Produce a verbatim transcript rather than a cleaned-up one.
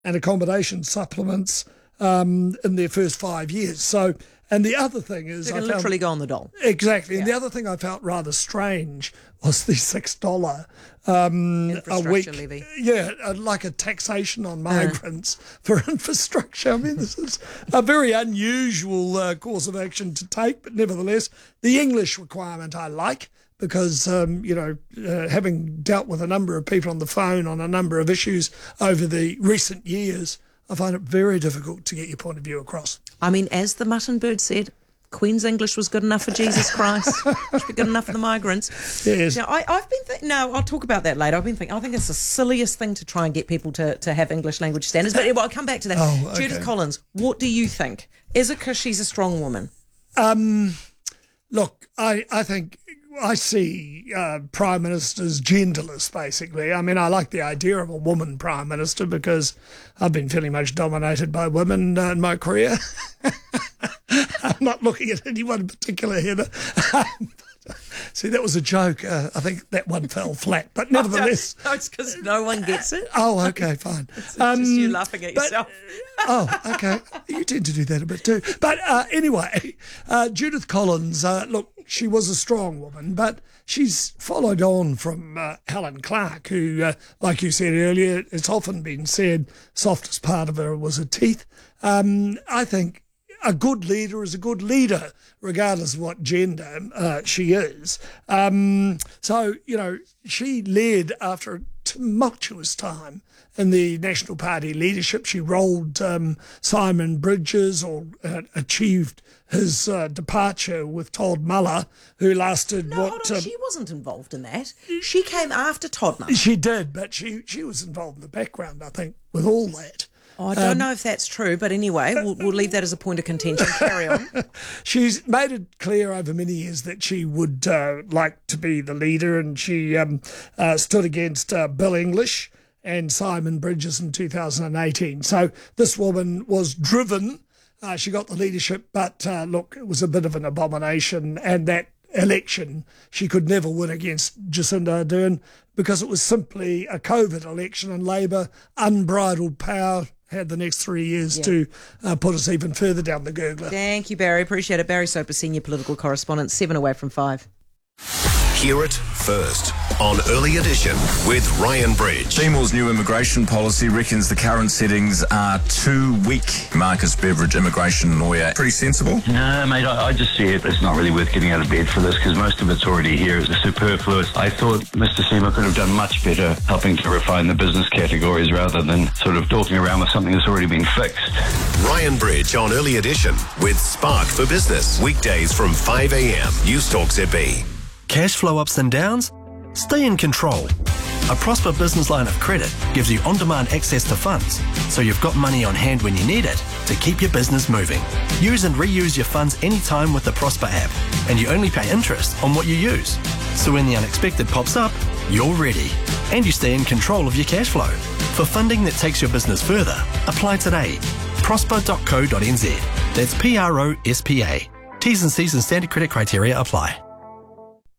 and accommodation supplements um, in their first five years. So, and the other thing is, they can I found, literally go on the dole. Exactly. Yeah. And the other thing I felt rather strange was the six dollar um, a week, levy. yeah, uh, like a taxation on migrants uh. for infrastructure. I mean, this is a very unusual uh, course of action to take, but nevertheless, the English requirement I like. Because, um, you know, uh, having dealt with a number of people on the phone on a number of issues over the recent years, I find it very difficult to get your point of view across. I mean, as the mutton bird said, Queen's English was good enough for Jesus Christ. Should be good enough for the migrants. Yes. Now, I, I've been thinking, no, I'll talk about that later. I've been thinking, I think it's the silliest thing to try and get people to, to have English language standards. But well, I'll come back to that. Oh, okay. Judith Collins, what do you think? Is it because she's a strong woman? Um, look, I, I think... I see uh, prime ministers genderless, basically. I mean, I like the idea of a woman prime minister because I've been fairly much dominated by women uh, in my career. I'm not looking at anyone in particular here. See, that was a joke. Uh, I think that one fell flat, but nevertheless. No, it's because no one gets it. Oh, okay, fine. It's um, just you laughing at but, yourself. Oh, okay. You tend to do that a bit too. But uh, anyway, uh, Judith Collins, uh, look, she was a strong woman, but she's followed on from uh, Helen Clark, who, uh, like you said earlier, it's often been said, softest part of her was her teeth. Um, I think a good leader is a good leader, regardless of what gender uh, she is. Um, so, you know, she led after a tumultuous time in the National Party leadership. She rolled um, Simon Bridges, or uh, achieved his uh, departure with Todd Muller, who lasted No, what... hold on, um, she wasn't involved in that. She came after Todd Muller. She did, but she, she was involved in the background, I think, with all that. Oh, I don't um, know if that's true, but anyway, we'll, we'll leave that as a point of contention. Carry on. She's made it clear over many years that she would uh, like to be the leader, and she um, uh, stood against uh, Bill English and Simon Bridges in two thousand eighteen. So this woman was driven. Uh, she got the leadership, but uh, look, it was a bit of an abomination, and that election she could never win against Jacinda Ardern because it was simply a COVID election, and Labour, unbridled power, had the next three years yeah. to uh, put us even further down the gurgler. Thank you, Barry. Appreciate it. Barry Soper, Senior Political Correspondent, seven away from five. Hear it first on Early Edition with Ryan Bridge. Seymour's new immigration policy reckons the current settings are too weak. Marcus Beveridge, immigration lawyer. Pretty sensible? No, mate, I, I just see it. It's not really worth getting out of bed for this because most of it's already here. It's superfluous. I thought Mister Seymour could have done much better helping to refine the business categories rather than sort of talking around with something that's already been fixed. Ryan Bridge on Early Edition with Spark for Business. Weekdays from five a.m. Newstalk Z B. Cash flow ups and downs? Stay in control. A Prosper business line of credit gives you on-demand access to funds, so you've got money on hand when you need it to keep your business moving. Use and reuse your funds anytime with the Prosper app, and you only pay interest on what you use. So when the unexpected pops up, you're ready, and you stay in control of your cash flow. For funding that takes your business further, apply today. prosper dot co dot n z. That's P R O S P A. T's and C's and standard credit criteria apply.